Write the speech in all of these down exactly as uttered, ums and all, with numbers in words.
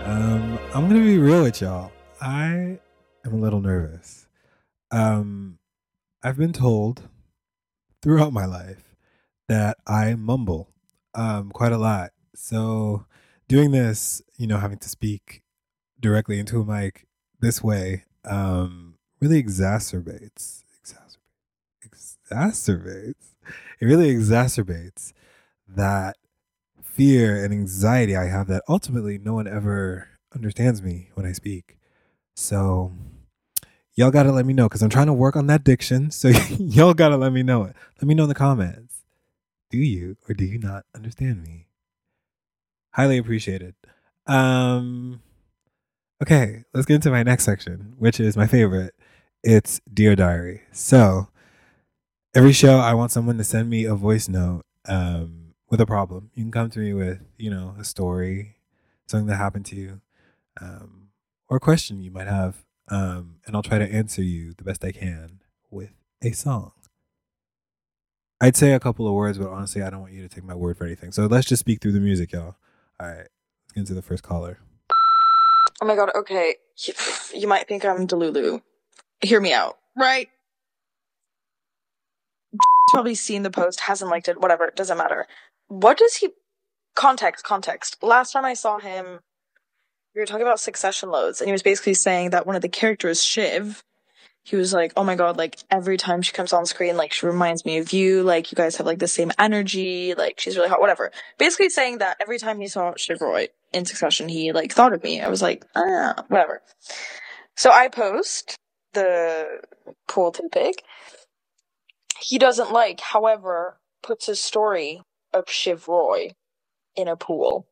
Um, I'm gonna be real with y'all. I am a little nervous. Um, I've been told throughout my life that I mumble um quite a lot. So doing this, you know, having to speak directly into a mic this way, um, really exacerbates, exacerbates, exacerbates. It really exacerbates that fear and anxiety I have that ultimately no one ever understands me when I speak. So y'all gotta let me know because I'm trying to work on that diction. So y'all gotta let me know it. Let me know in the comments. Do you or do you not understand me? Highly appreciated. Um, okay, let's get into my next section, which is my favorite. It's Dear Diary. So every show, I want someone to send me a voice note um, with a problem. You can come to me with, you know, a story, something that happened to you, um, or a question you might have, um, and I'll try to answer you the best I can with a song. I'd say a couple of words, but honestly, I don't want you to take my word for anything. So let's just speak through the music, y'all. All right, let's get into the first caller. Oh my god, okay. You, you might think I'm Delulu. Hear me out, right? Probably seen the post, hasn't liked it, whatever, doesn't matter. What does he... Context, context. Last time I saw him, we were talking about Succession loads, and he was basically saying that one of the characters, Shiv, he was like, oh my god, like, every time she comes on screen, like, she reminds me of you, like, you guys have, like, the same energy, like, she's really hot, whatever. Basically saying that every time he saw Shiv Roy in Succession, he, like, thought of me. I was like, ah, whatever. So I post the pool tip pic. He doesn't like, however, puts his story of Shiv Roy in a pool.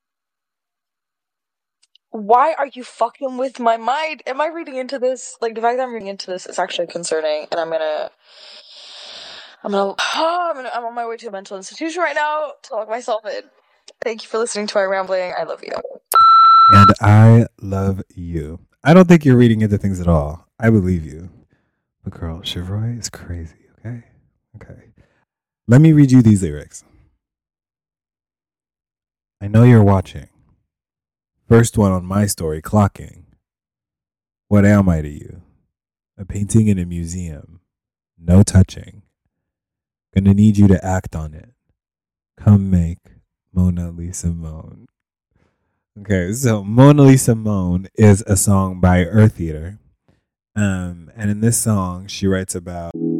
Why are you fucking with my mind? Am I reading into this? Like, the fact that I'm reading into this is actually concerning, and I'm gonna... I'm gonna... Oh, I'm, gonna I'm on my way to a mental institution right now to lock myself in. Thank you for listening to my rambling. I love you. And I love you. I don't think you're reading into things at all. I believe you. But girl, Shiv Roy is crazy, okay? Okay. Let me read you these lyrics. I know you're watching. First one on my story, clocking. What am I to you? A painting in a museum. No touching. Gonna need you to act on it. Come make Mona Lisa moan. Okay, so Mona Lisa Moan is a song by Earth Eater. Um, and in this song, she writes about